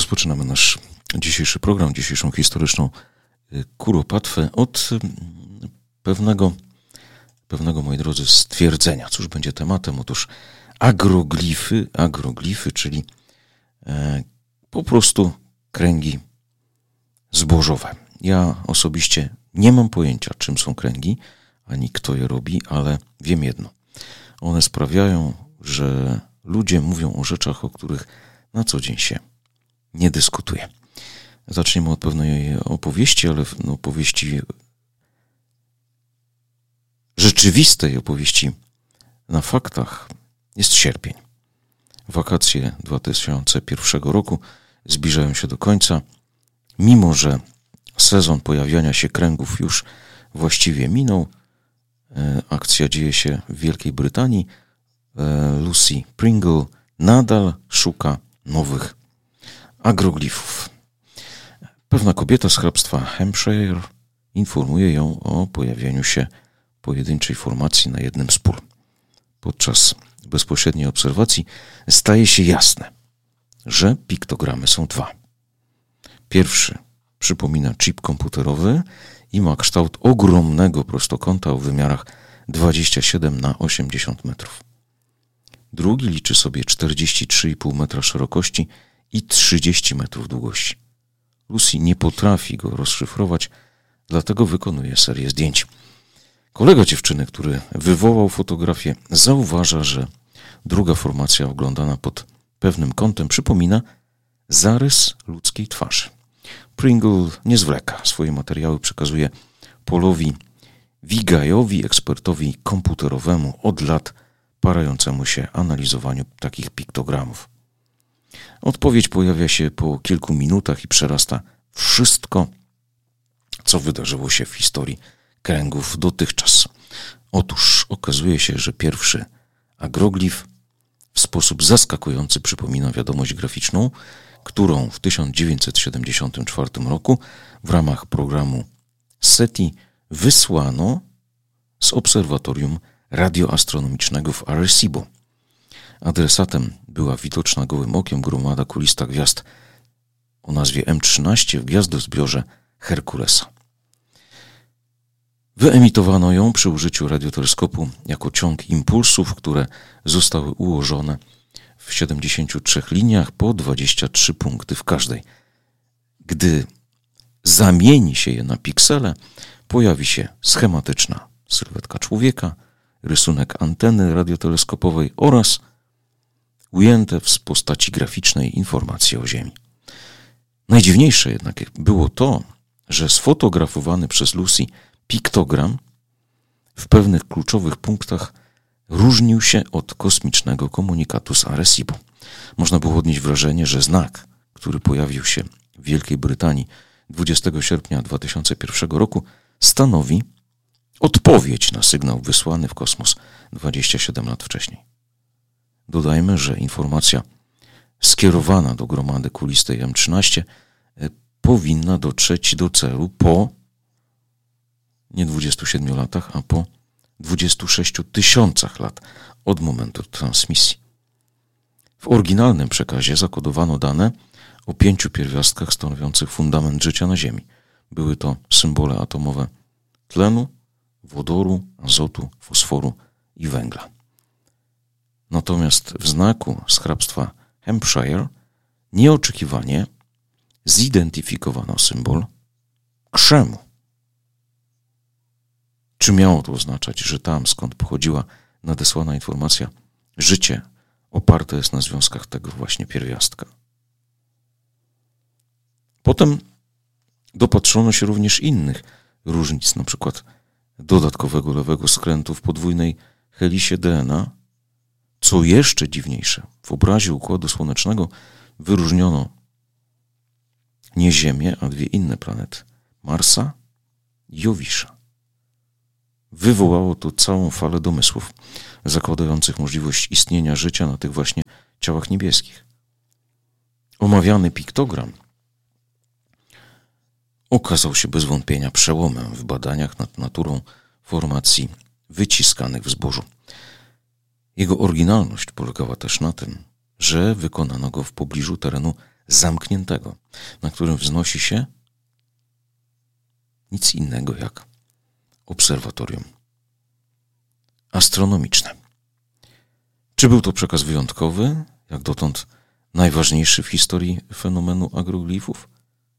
Rozpoczynamy nasz dzisiejszy program, dzisiejszą historyczną kuropatwę od pewnego, moi drodzy, stwierdzenia. Cóż będzie tematem? Otóż agroglify, czyli po prostu kręgi zbożowe. Ja osobiście nie mam pojęcia, czym są kręgi, ani kto je robi, ale wiem jedno. One sprawiają, że ludzie mówią o rzeczach, o których na co dzień się nie dyskutuje. Zaczniemy od pewnej opowieści, ale opowieści rzeczywistej, opowieści na faktach. Jest sierpień. Wakacje 2001 roku zbliżają się do końca, mimo że sezon pojawiania się kręgów już właściwie minął. Akcja dzieje się w Wielkiej Brytanii. Lucy Pringle nadal szuka nowych agroglifów. Pewna kobieta z hrabstwa Hampshire informuje ją o pojawieniu się pojedynczej formacji na jednym z pól. Podczas bezpośredniej obserwacji staje się jasne, że piktogramy są dwa. Pierwszy przypomina chip komputerowy i ma kształt ogromnego prostokąta o wymiarach 27 na 80 metrów. Drugi liczy sobie 43,5 metra szerokości i 30 metrów długości. Lucy nie potrafi go rozszyfrować, dlatego wykonuje serię zdjęć. Kolega dziewczyny, który wywołał fotografię, zauważa, że druga formacja oglądana pod pewnym kątem przypomina zarys ludzkiej twarzy. Pringle nie zwleka. Swoje materiały przekazuje Paulowi Wigajowi, ekspertowi komputerowemu od lat parającemu się analizowaniu takich piktogramów. Odpowiedź pojawia się po kilku minutach i przerasta wszystko, co wydarzyło się w historii kręgów dotychczas. Otóż okazuje się, że pierwszy agroglif w sposób zaskakujący przypomina wiadomość graficzną, którą w 1974 roku w ramach programu SETI wysłano z obserwatorium radioastronomicznego w Arecibo. Adresatem była widoczna gołym okiem gromada kulista gwiazd o nazwie M13 w gwiazdozbiorze Herkulesa. Wyemitowano ją przy użyciu radioteleskopu jako ciąg impulsów, które zostały ułożone w 73 liniach po 23 punkty w każdej. Gdy zamieni się je na piksele, pojawi się schematyczna sylwetka człowieka, rysunek anteny radioteleskopowej oraz ujęte w postaci graficznej informacje o Ziemi. Najdziwniejsze jednak było to, że sfotografowany przez Lucy piktogram w pewnych kluczowych punktach różnił się od kosmicznego komunikatu z Arecibo. Można było odnieść wrażenie, że znak, który pojawił się w Wielkiej Brytanii 20 sierpnia 2001 roku, stanowi odpowiedź na sygnał wysłany w kosmos 27 lat wcześniej. Dodajmy, że informacja skierowana do gromady kulistej M13 powinna dotrzeć do celu po nie 27 latach, a po 26 000 lat od momentu transmisji. W oryginalnym przekazie zakodowano dane o 5 pierwiastkach stanowiących fundament życia na Ziemi. Były to symbole atomowe tlenu, wodoru, azotu, fosforu i węgla. Natomiast w znaku z hrabstwa Hampshire nieoczekiwanie zidentyfikowano symbol krzemu. Czy miało to oznaczać, że tam, skąd pochodziła nadesłana informacja, życie oparte jest na związkach tego właśnie pierwiastka? Potem dopatrzono się również innych różnic, na przykład dodatkowego lewego skrętu w podwójnej helisie DNA. Co jeszcze dziwniejsze, w obrazie Układu Słonecznego wyróżniono nie Ziemię, a dwie inne planety, Marsa i Jowisza. Wywołało to całą falę domysłów zakładających możliwość istnienia życia na tych właśnie ciałach niebieskich. Omawiany piktogram okazał się bez wątpienia przełomem w badaniach nad naturą formacji wyciskanych w zbożu. Jego oryginalność polegała też na tym, że wykonano go w pobliżu terenu zamkniętego, na którym wznosi się nic innego jak obserwatorium astronomiczne. Czy był to przekaz wyjątkowy, jak dotąd najważniejszy w historii fenomenu agroglifów?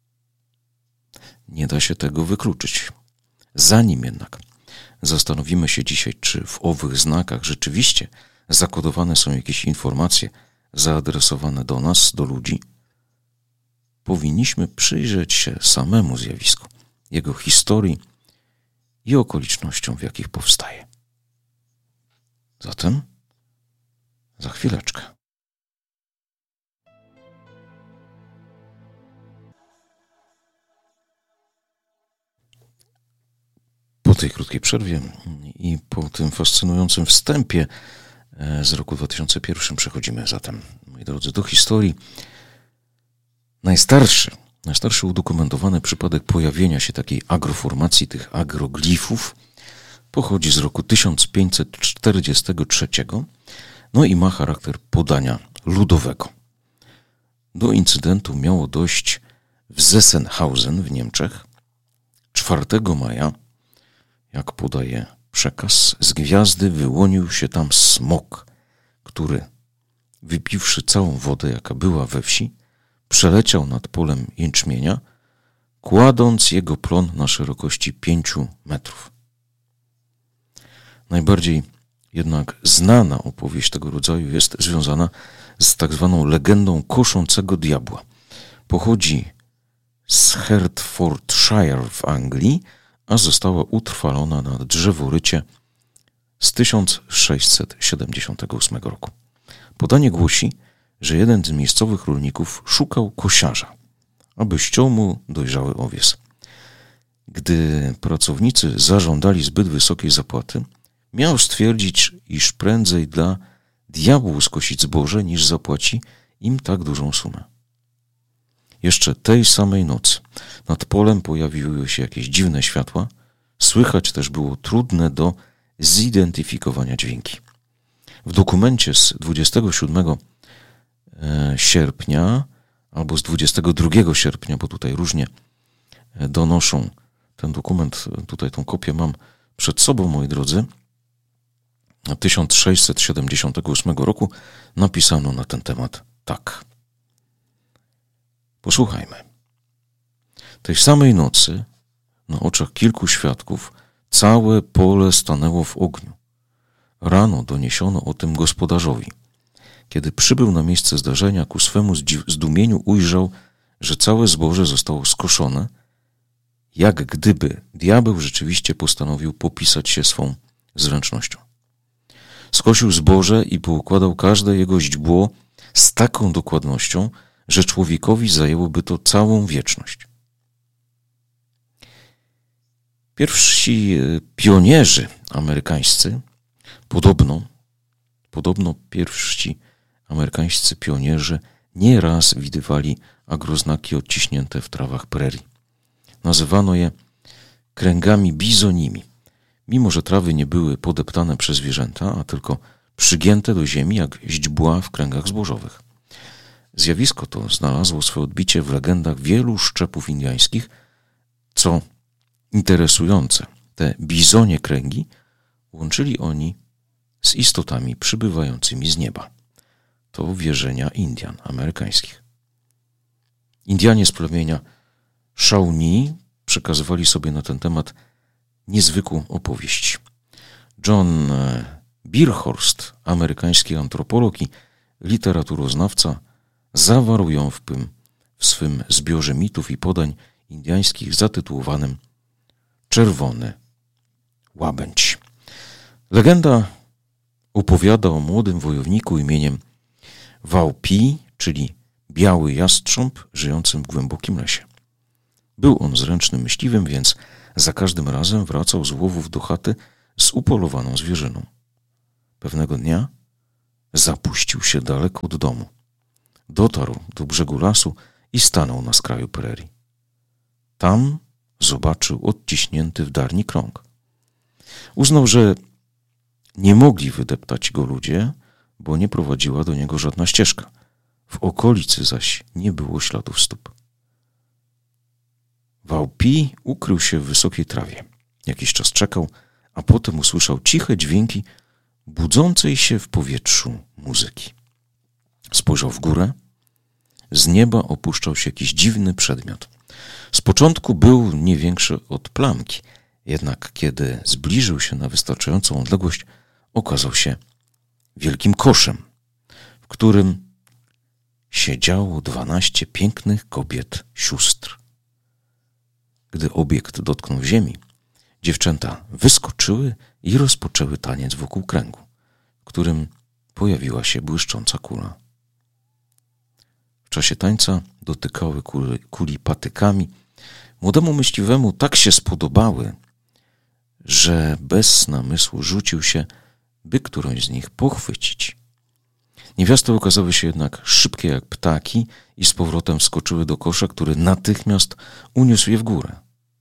Nie da się tego wykluczyć. Zanim jednak zastanowimy się dzisiaj, czy w owych znakach rzeczywiście zakodowane są jakieś informacje zaadresowane do nas, do ludzi, powinniśmy przyjrzeć się samemu zjawisku, jego historii i okolicznościom, w jakich powstaje. Zatem za chwileczkę. Po tej krótkiej przerwie i po tym fascynującym wstępie z roku 2001 przechodzimy zatem, moi drodzy, do historii. Najstarszy udokumentowany przypadek pojawienia się takiej agroformacji, tych agroglifów, pochodzi z roku 1543, no i ma charakter podania ludowego. Do incydentu miało dojść w Sessenhausen w Niemczech 4 maja, jak podaje przekaz, z gwiazdy wyłonił się tam smok, który, wypiwszy całą wodę, jaka była we wsi, przeleciał nad polem jęczmienia, kładąc jego plon na szerokości 5 metrów. Najbardziej jednak znana opowieść tego rodzaju jest związana z tak zwaną legendą koszącego diabła. Pochodzi z Hertfordshire w Anglii, a została utrwalona na drzeworycie z 1678 roku. Podanie głosi, że jeden z miejscowych rolników szukał kosiarza, aby ściął mu dojrzały owies. Gdy pracownicy zażądali zbyt wysokiej zapłaty, miał stwierdzić, iż prędzej dla diabłu skosić zboże, niż zapłaci im tak dużą sumę. Jeszcze tej samej nocy nad polem pojawiły się jakieś dziwne światła, słychać też było trudne do zidentyfikowania dźwięki. W dokumencie z 27 sierpnia albo z 22 sierpnia, bo tutaj różnie donoszą ten dokument, tutaj tą kopię mam przed sobą, moi drodzy, 1678 roku napisano na ten temat tak. Posłuchajmy. Tej samej nocy na oczach kilku świadków całe pole stanęło w ogniu. Rano doniesiono o tym gospodarzowi. Kiedy przybył na miejsce zdarzenia, ku swemu zdumieniu ujrzał, że całe zboże zostało skoszone, jak gdyby diabeł rzeczywiście postanowił popisać się swą zręcznością. Skosił zboże i poukładał każde jego źdźbło z taką dokładnością, że człowiekowi zajęłoby to całą wieczność. Pierwsi pionierzy amerykańscy, podobno pierwsi amerykańscy pionierzy nieraz widywali agroznaki odciśnięte w trawach prerii. Nazywano je kręgami bizonimi, mimo że trawy nie były podeptane przez zwierzęta, a tylko przygięte do ziemi jak źdźbła w kręgach zbożowych. Zjawisko to znalazło swoje odbicie w legendach wielu szczepów indyjskich. Co interesujące, te bizonie kręgi łączyli oni z istotami przybywającymi z nieba. To wierzenia Indian amerykańskich. Indianie z plemienia Shawnee przekazywali sobie na ten temat niezwykłą opowieść. John Bierhorst, amerykański antropolog i literaturoznawca, zawarł ją w swym zbiorze mitów i podań indyjskich zatytułowanym Czerwony Łabędź. Legenda opowiada o młodym wojowniku imieniem Waupi, czyli biały jastrząb żyjącym w głębokim lesie. Był on zręcznym myśliwym, więc za każdym razem wracał z łowów do chaty z upolowaną zwierzyną. Pewnego dnia zapuścił się daleko od domu. Dotarł do brzegu lasu i stanął na skraju prerii. Tam zobaczył odciśnięty w darni krąg. Uznał, że nie mogli wydeptać go ludzie, bo nie prowadziła do niego żadna ścieżka. W okolicy zaś nie było śladów stóp. Wałpi ukrył się w wysokiej trawie. Jakiś czas czekał, a potem usłyszał ciche dźwięki budzącej się w powietrzu muzyki. Spojrzał w górę. Z nieba opuszczał się jakiś dziwny przedmiot. Z początku był nie większy od plamki, jednak kiedy zbliżył się na wystarczającą odległość, okazał się wielkim koszem, w którym siedziało 12 pięknych kobiet sióstr. Gdy obiekt dotknął ziemi, dziewczęta wyskoczyły i rozpoczęły taniec wokół kręgu, w którym pojawiła się błyszcząca kula. W czasie tańca dotykały kuli patykami. Młodemu myśliwemu tak się spodobały, że bez namysłu rzucił się, by którąś z nich pochwycić. Niewiasty okazały się jednak szybkie jak ptaki i z powrotem wskoczyły do kosza, który natychmiast uniósł je w górę.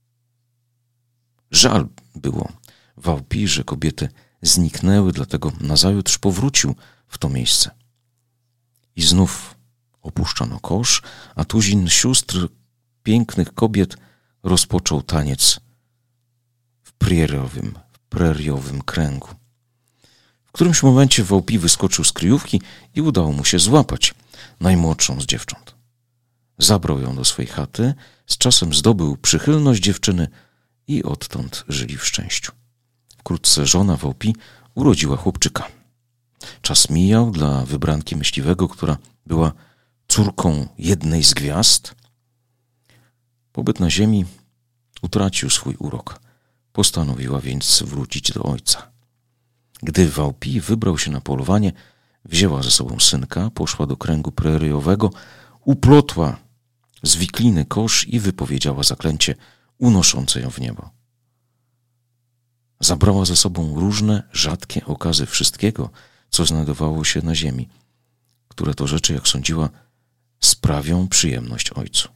Żal było Wałpi, że kobiety zniknęły, dlatego nazajutrz powrócił w to miejsce. I znów opuszczono kosz, a tuzin sióstr pięknych kobiet rozpoczął taniec w preriowym kręgu. W którymś momencie Wałpi wyskoczył z kryjówki i udało mu się złapać najmłodszą z dziewcząt. Zabrał ją do swojej chaty, z czasem zdobył przychylność dziewczyny i odtąd żyli w szczęściu. Wkrótce żona Wałpi urodziła chłopczyka. Czas mijał dla wybranki myśliwego, która była córką jednej z gwiazd. Pobyt na ziemi utracił swój urok. Postanowiła więc wrócić do ojca. Gdy Wałpi wybrał się na polowanie, wzięła ze sobą synka, poszła do kręgu preriowego, uplotła z wikliny kosz i wypowiedziała zaklęcie unoszące ją w niebo. Zabrała ze sobą różne, rzadkie okazy wszystkiego, co znajdowało się na ziemi, które to rzeczy, jak sądziła, sprawią przyjemność ojcu.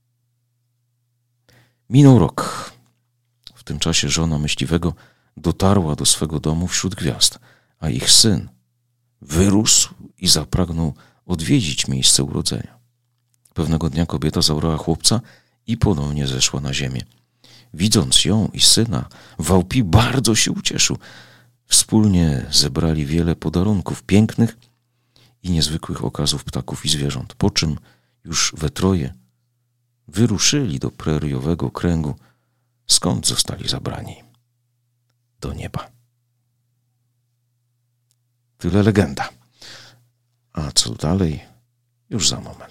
Minął rok. W tym czasie żona myśliwego dotarła do swego domu wśród gwiazd, a ich syn wyrósł i zapragnął odwiedzić miejsce urodzenia. Pewnego dnia kobieta zabrała chłopca i ponownie zeszła na ziemię. Widząc ją i syna, Wałpi bardzo się ucieszył. Wspólnie zebrali wiele podarunków pięknych i niezwykłych okazów ptaków i zwierząt, po czym już we troje wyruszyli do preriowego kręgu, skąd zostali zabrani do nieba. Tyle legenda. A co dalej? Już za moment.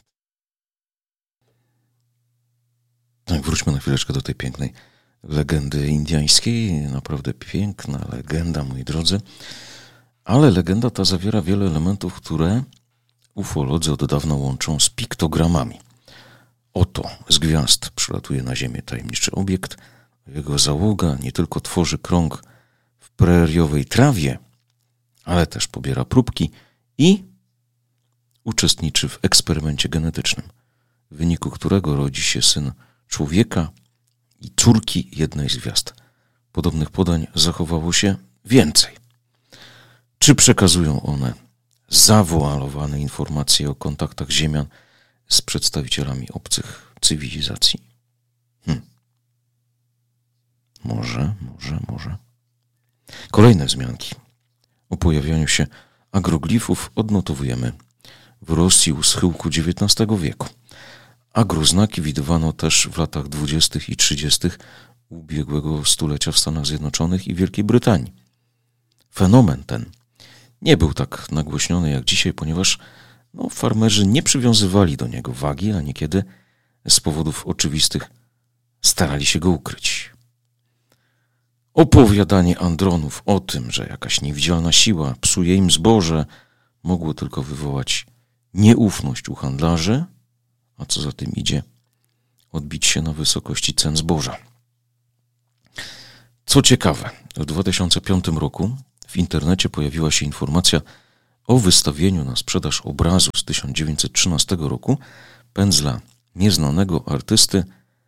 Tak, wróćmy na chwileczkę do tej pięknej legendy indyjskiej. Naprawdę piękna legenda, moi drodzy. Ale legenda ta zawiera wiele elementów, które ufolodzy od dawna łączą z piktogramami. Oto z gwiazd przylatuje na ziemię tajemniczy obiekt. Jego załoga nie tylko tworzy krąg w preriowej trawie, ale też pobiera próbki i uczestniczy w eksperymencie genetycznym, w wyniku którego rodzi się syn człowieka i córki jednej z gwiazd. Podobnych podań zachowało się więcej. Czy przekazują one zawoalowane informacje o kontaktach ziemian z przedstawicielami obcych cywilizacji? Może. Kolejne wzmianki o pojawianiu się agroglifów odnotowujemy w Rosji u schyłku XIX wieku. Agroznaki widywano też w latach 20. i 30. ubiegłego stulecia w Stanach Zjednoczonych i Wielkiej Brytanii. Fenomen ten nie był tak nagłośniony jak dzisiaj, ponieważ farmerzy nie przywiązywali do niego wagi, a niekiedy z powodów oczywistych starali się go ukryć. Opowiadanie Andronów o tym, że jakaś niewidzialna siła psuje im zboże, mogło tylko wywołać nieufność u handlarzy, a co za tym idzie, odbić się na wysokości cen zboża. Co ciekawe, w 2005 roku w internecie pojawiła się informacja o wystawieniu na sprzedaż obrazu z 1913 roku pędzla nieznanego artysty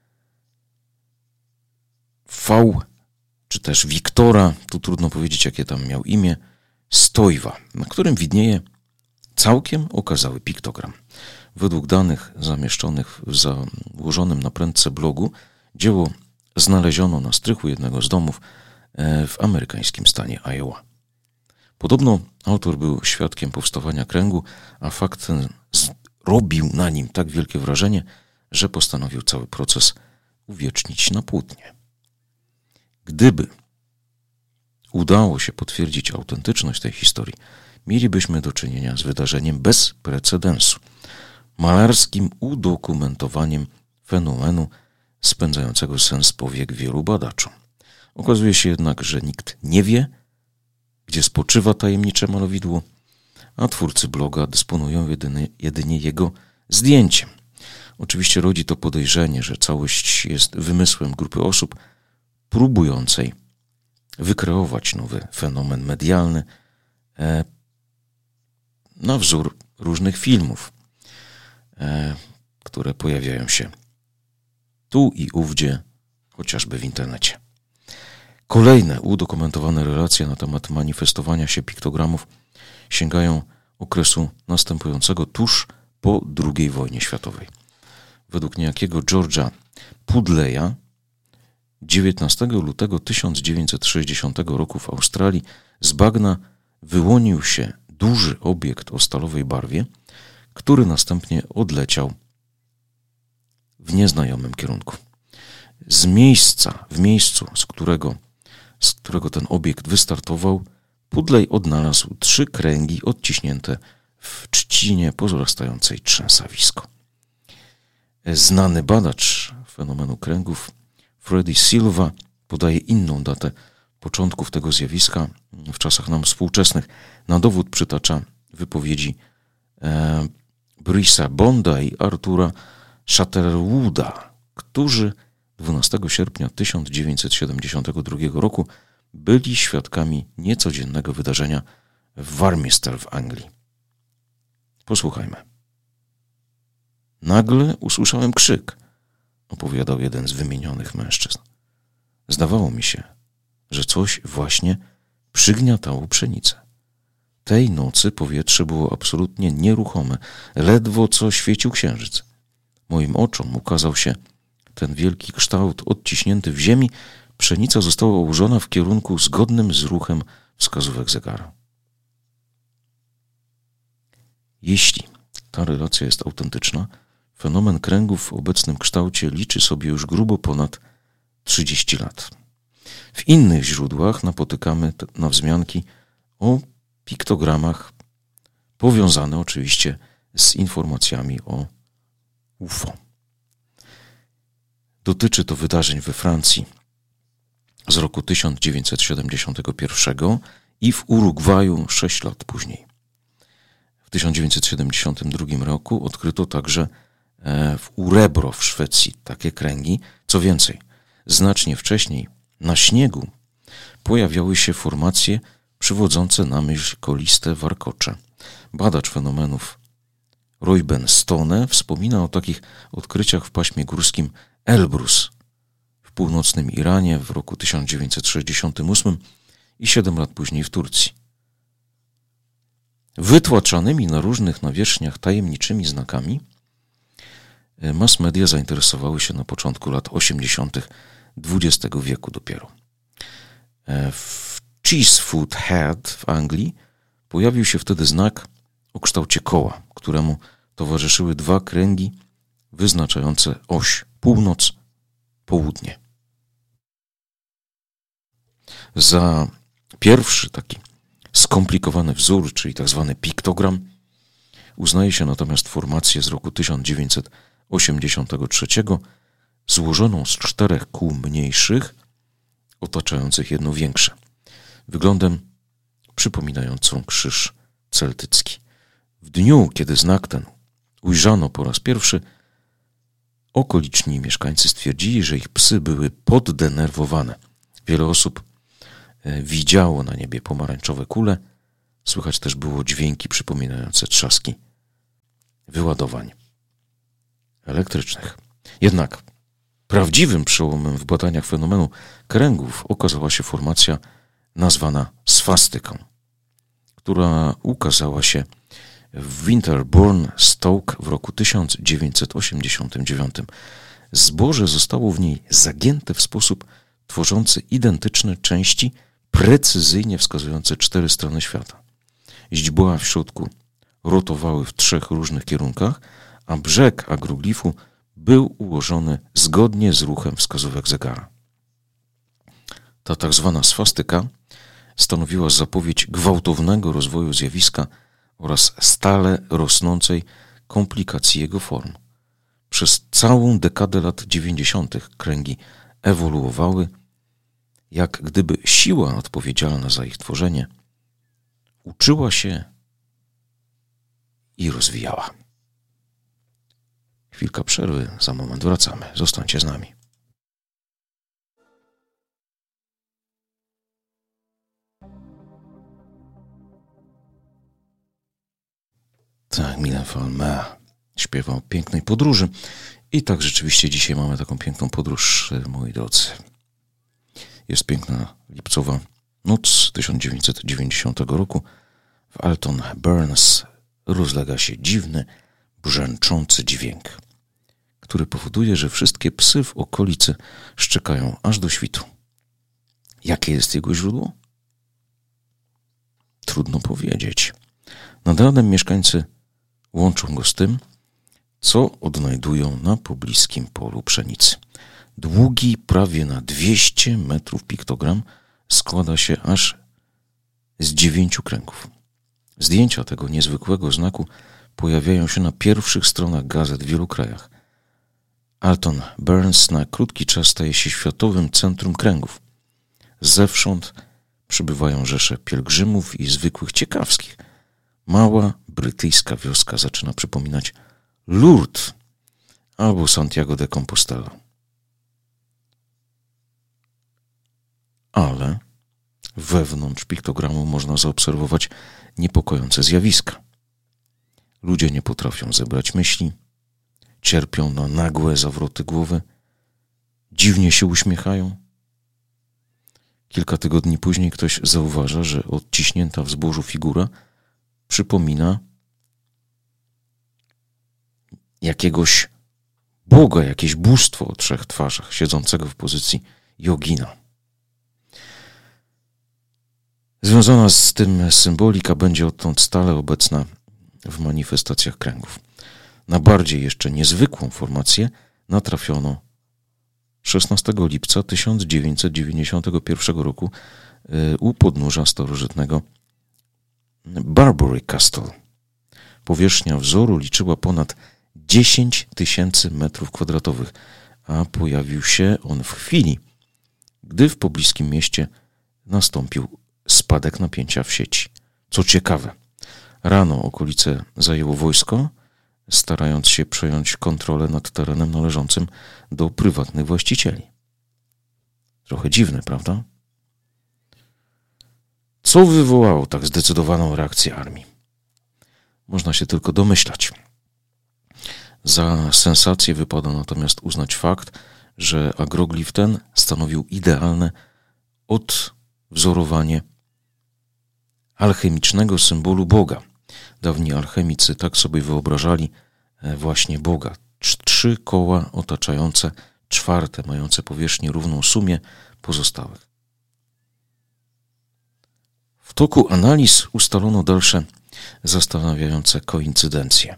czy też Wiktora, tu trudno powiedzieć, jakie tam miał imię, Stojwa, na którym widnieje całkiem okazały piktogram. Według danych zamieszczonych w założonym na prędce blogu, dzieło znaleziono na strychu jednego z domów w amerykańskim stanie Iowa. Podobno autor był świadkiem powstawania kręgu, a fakt ten robił na nim tak wielkie wrażenie, że postanowił cały proces uwiecznić na płótnie. Gdyby udało się potwierdzić autentyczność tej historii, mielibyśmy do czynienia z wydarzeniem bez precedensu, malarskim udokumentowaniem fenomenu spędzającego sens powiek wielu badaczom. Okazuje się jednak, że nikt nie wie, gdzie spoczywa tajemnicze malowidło, a twórcy bloga dysponują jedynie jego zdjęciem. Oczywiście rodzi to podejrzenie, że całość jest wymysłem grupy osób próbującej wykreować nowy fenomen medialny na wzór różnych filmów, które pojawiają się tu i ówdzie, chociażby w internecie. Kolejne udokumentowane relacje na temat manifestowania się piktogramów sięgają okresu następującego tuż po II wojnie światowej. Według niejakiego George'a Pudleya 19 lutego 1960 roku w Australii z bagna wyłonił się duży obiekt o stalowej barwie, który następnie odleciał w nieznajomym kierunku. W miejscu, z którego ten obiekt wystartował, Pudley odnalazł 3 kręgi odciśnięte w trzcinie pozostającej trzęsawisko. Znany badacz fenomenu kręgów Freddy Silva podaje inną datę początków tego zjawiska w czasach nam współczesnych. Na dowód przytacza wypowiedzi Bruce'a Bonda i Artura Shuttlerwooda, którzy 12 sierpnia 1972 roku byli świadkami niecodziennego wydarzenia w Warminster w Anglii. Posłuchajmy. Nagle usłyszałem krzyk, opowiadał jeden z wymienionych mężczyzn. Zdawało mi się, że coś właśnie przygniatało pszenicę. Tej nocy powietrze było absolutnie nieruchome, ledwo co świecił księżyc. Moim oczom ukazał się ten wielki kształt odciśnięty w ziemi. Pszenica została ułożona w kierunku zgodnym z ruchem wskazówek zegara. Jeśli ta relacja jest autentyczna, fenomen kręgów w obecnym kształcie liczy sobie już grubo ponad 30 lat. W innych źródłach napotykamy na wzmianki o piktogramach powiązane oczywiście z informacjami o UFO. Dotyczy to wydarzeń we Francji z roku 1971 i w Urugwaju 6 lat później. W 1972 roku odkryto także w Urebro w Szwecji takie kręgi. Co więcej, znacznie wcześniej na śniegu pojawiały się formacje przywodzące na myśl koliste warkocze. Badacz fenomenów Reuben Stone wspomina o takich odkryciach w paśmie górskim Elbrus w północnym Iranie w roku 1968 i 7 lat później w Turcji. Wytłaczanymi na różnych nawierzchniach tajemniczymi znakami mass media zainteresowały się na początku lat 80. XX wieku dopiero. W Cheesefoot Head w Anglii pojawił się wtedy znak o kształcie koła, któremu towarzyszyły 2 kręgi wyznaczające oś północ-południe. Za pierwszy taki skomplikowany wzór, czyli tak zwany piktogram, uznaje się natomiast formację z roku 1983 złożoną z 4 kół mniejszych, otaczających jedno większe, wyglądem przypominającą krzyż celtycki. W dniu, kiedy znak ten ujrzano po raz pierwszy, okoliczni mieszkańcy stwierdzili, że ich psy były poddenerwowane. Wiele osób widziało na niebie pomarańczowe kule, słychać też było dźwięki przypominające trzaski wyładowań elektrycznych. Jednak prawdziwym przełomem w badaniach fenomenu kręgów okazała się formacja nazwana swastyką, która ukazała się w Winterbourne, Stoke w roku 1989. Zboże zostało w niej zagięte w sposób tworzący identyczne części, precyzyjnie wskazujące 4 strony świata. Źdźbła w środku rotowały w 3 różnych kierunkach, a brzeg agroglifu był ułożony zgodnie z ruchem wskazówek zegara. Ta tak zwana swastyka stanowiła zapowiedź gwałtownego rozwoju zjawiska oraz stale rosnącej komplikacji jego form. Przez całą dekadę lat 90. kręgi ewoluowały, jak gdyby siła odpowiedzialna za ich tworzenie uczyła się i rozwijała. Chwilka przerwy, za moment wracamy. Zostańcie z nami. Tak, Milan Falme śpiewał o pięknej podróży. I tak rzeczywiście dzisiaj mamy taką piękną podróż, moi drodzy. Jest piękna lipcowa noc 1990 roku. W Alton Burns rozlega się dziwny, brzęczący dźwięk, który powoduje, że wszystkie psy w okolicy szczekają aż do świtu. Jakie jest jego źródło? Trudno powiedzieć. Nad ranem mieszkańcy łączą go z tym, co odnajdują na pobliskim polu pszenicy. Długi prawie na 200 metrów piktogram składa się aż z 9 kręgów. Zdjęcia tego niezwykłego znaku pojawiają się na pierwszych stronach gazet w wielu krajach. Alton Burns na krótki czas staje się światowym centrum kręgów. Zewsząd przybywają rzesze pielgrzymów i zwykłych ciekawskich. Mała brytyjska wioska zaczyna przypominać Lourdes albo Santiago de Compostela. Ale wewnątrz piktogramu można zaobserwować niepokojące zjawiska. Ludzie nie potrafią zebrać myśli, cierpią na nagłe zawroty głowy, dziwnie się uśmiechają. Kilka tygodni później ktoś zauważa, że odciśnięta w zbożu figura przypomina jakiegoś Boga, jakieś bóstwo o 3 twarzach, siedzącego w pozycji jogina. Związana z tym symbolika będzie odtąd stale obecna w manifestacjach kręgów. Na bardziej jeszcze niezwykłą formację natrafiono 16 lipca 1991 roku u podnóża starożytnego Barbury Castle. Powierzchnia wzoru liczyła ponad 10 000 metrów kwadratowych, a pojawił się on w chwili, gdy w pobliskim mieście nastąpił spadek napięcia w sieci. Co ciekawe, rano okolice zajęło wojsko, starając się przejąć kontrolę nad terenem należącym do prywatnych właścicieli. Trochę dziwne, prawda? Co wywołało tak zdecydowaną reakcję armii? Można się tylko domyślać. Za sensację wypada natomiast uznać fakt, że agroglif ten stanowił idealne odwzorowanie alchemicznego symbolu Boga. Dawni alchemicy tak sobie wyobrażali właśnie Boga. 3 koła otaczające 4, mające powierzchnię równą sumie pozostałych. W toku analiz ustalono dalsze zastanawiające koincydencje.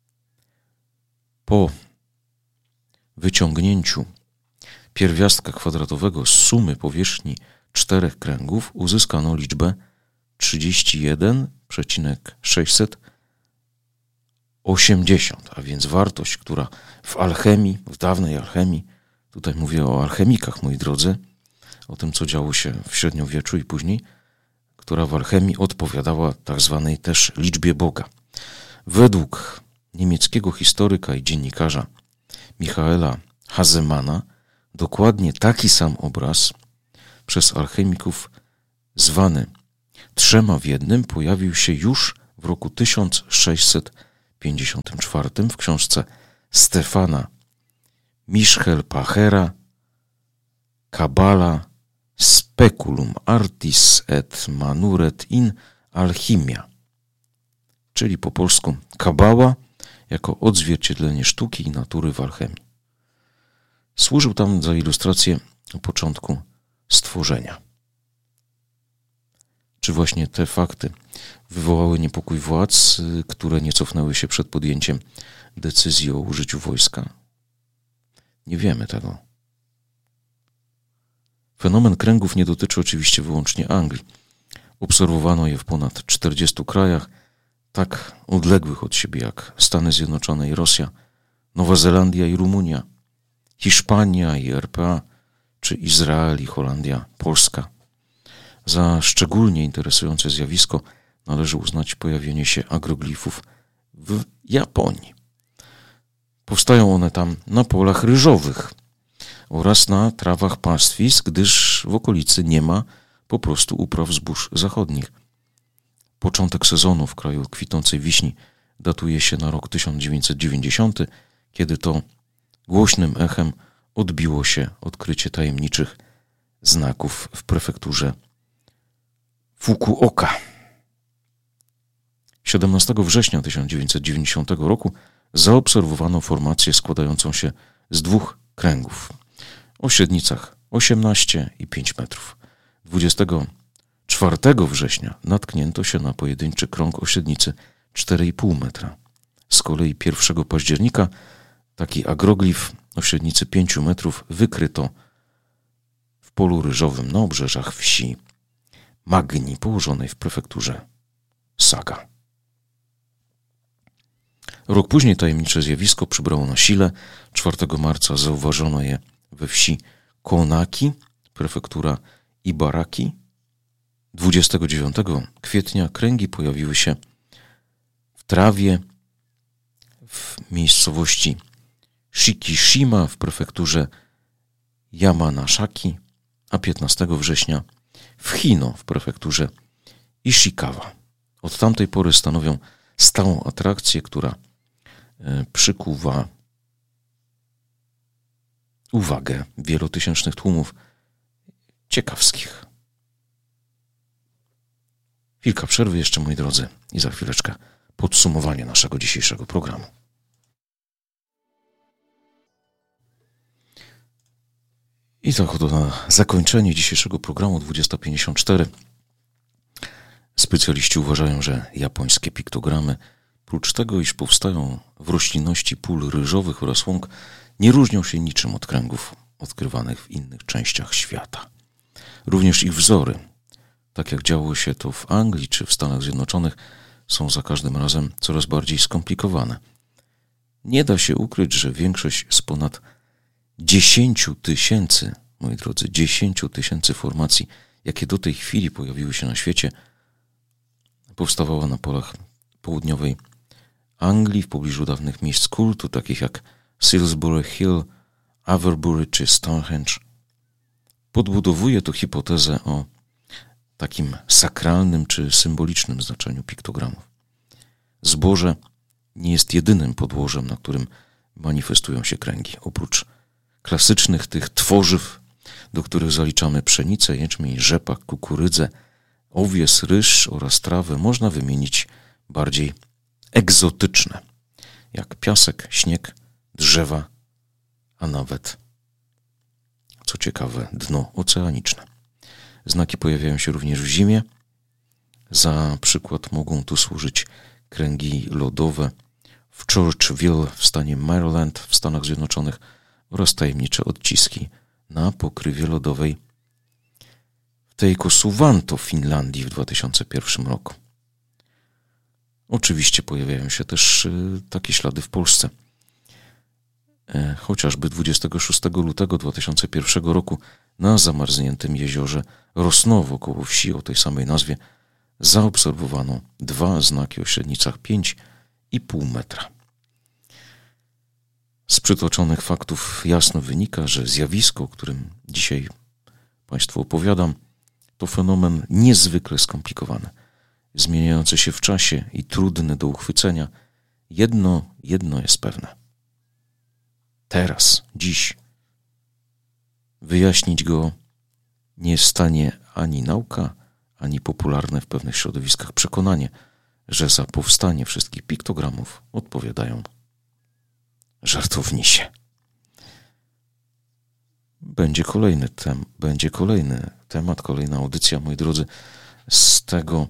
Po wyciągnięciu pierwiastka kwadratowego z sumy powierzchni 4 kręgów uzyskano liczbę 31,680, a więc wartość, która w alchemii, w dawnej alchemii, tutaj mówię o alchemikach, moi drodzy, o tym, co działo się w średniowieczu i później, która w alchemii odpowiadała tak zwanej też liczbie Boga. Według niemieckiego historyka i dziennikarza Michaela Hazemana dokładnie taki sam obraz przez alchemików zwany 3 w 1 pojawił się już w roku 1654 w książce Stefana Mischel-Pachera Kabbala Speculum Artis et Manuret in Alchimia. czyli po polsku kabała, jako odzwierciedlenie sztuki i natury w alchemii. Służył tam za ilustrację początku stworzenia. Czy właśnie te fakty wywołały niepokój władz, które nie cofnęły się przed podjęciem decyzji o użyciu wojska? Nie wiemy tego. Fenomen kręgów nie dotyczy oczywiście wyłącznie Anglii. Obserwowano je w ponad 40 krajach, tak odległych od siebie jak Stany Zjednoczone i Rosja, Nowa Zelandia i Rumunia, Hiszpania i RPA, czy Izrael i Holandia, Polska. Za szczególnie interesujące zjawisko należy uznać pojawienie się agroglifów w Japonii. Powstają one tam na polach ryżowych oraz na trawach pastwisk, gdyż w okolicy nie ma po prostu upraw zbóż zachodnich. Początek sezonu w kraju kwitnącej wiśni datuje się na rok 1990, kiedy to głośnym echem odbiło się odkrycie tajemniczych znaków w prefekturze Fukuoka. 17 września 1990 roku zaobserwowano formację składającą się z 2 kręgów o średnicach 18 i 5 metrów. 24 września natknięto się na pojedynczy krąg o średnicy 4,5 metra. Z kolei 1 października taki agroglif o średnicy 5 metrów wykryto w polu ryżowym na obrzeżach wsi Magni, położonej w prefekturze Saga. Rok później tajemnicze zjawisko przybrało na sile. 4 marca zauważono je we wsi Konaki, prefektura Ibaraki. 29 kwietnia kręgi pojawiły się w trawie w miejscowości Shikishima w prefekturze Yamanashaki, a 15 września w Hino w prefekturze Ishikawa. Od tamtej pory stanowią stałą atrakcję, która przykuwa uwagę wielotysięcznych tłumów ciekawskich. Chwilka przerwy jeszcze, moi drodzy, i za chwileczkę podsumowanie naszego dzisiejszego programu. I tak oto na zakończenie dzisiejszego programu 2054 specjaliści uważają, że japońskie piktogramy, prócz tego, iż powstają w roślinności pól ryżowych oraz łąk, nie różnią się niczym od kręgów odkrywanych w innych częściach świata. Również ich wzory, tak jak działo się to w Anglii czy w Stanach Zjednoczonych, są za każdym razem coraz bardziej skomplikowane. Nie da się ukryć, że większość z ponad 10 000, moi drodzy, 10 000 formacji, jakie do tej chwili pojawiły się na świecie, powstawała na polach południowej Anglii, w pobliżu dawnych miejsc kultu, takich jak Salisbury Hill, Avebury czy Stonehenge. Podbudowuje to hipotezę o takim sakralnym czy symbolicznym znaczeniu piktogramów. Zboże nie jest jedynym podłożem, na którym manifestują się kręgi. Oprócz klasycznych tych tworzyw, do których zaliczamy pszenicę, jęczmień, rzepak, kukurydzę, owies, ryż oraz trawę, można wymienić bardziej egzotyczne, jak piasek, śnieg, drzewa, a nawet, co ciekawe, dno oceaniczne. Znaki pojawiają się również w zimie. Za przykład mogą tu służyć kręgi lodowe w Churchville w stanie Maryland w Stanach Zjednoczonych oraz tajemnicze odciski na pokrywie lodowej w Teikosuvanto w Finlandii w 2001 roku. Oczywiście pojawiają się też takie ślady w Polsce. Chociażby 26 lutego 2001 roku na zamarzniętym jeziorze Rosnowo koło wsi o tej samej nazwie zaobserwowano 2 znaki o średnicach 5,5 metra. Z przytoczonych faktów jasno wynika, że zjawisko, o którym dzisiaj Państwu opowiadam, to fenomen niezwykle skomplikowany, zmieniający się w czasie i trudny do uchwycenia. Jedno jest pewne. Teraz, dziś, wyjaśnić go nie jest w stanie ani nauka, ani popularne w pewnych środowiskach przekonanie, że za powstanie wszystkich piktogramów odpowiadają żartownisie. Będzie kolejny temat, kolejna audycja, moi drodzy, z tego,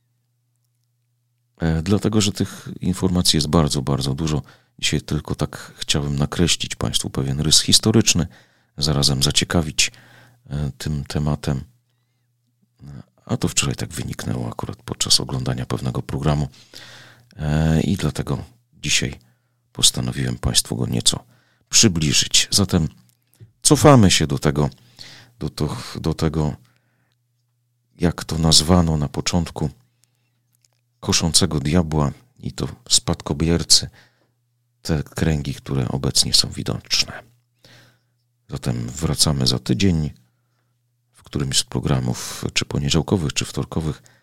dlatego, że tych informacji jest bardzo, bardzo dużo. Dzisiaj tylko tak chciałem nakreślić Państwu pewien rys historyczny, zarazem zaciekawić tym tematem. A to wczoraj tak wyniknęło akurat podczas oglądania pewnego programu i dlatego dzisiaj postanowiłem Państwu go nieco przybliżyć. Zatem cofamy się do tego, jak to nazwano na początku, koszącego diabła i to spadkobiercy, te kręgi, które obecnie są widoczne. Zatem wracamy za tydzień w którymś z programów, czy poniedziałkowych, czy wtorkowych,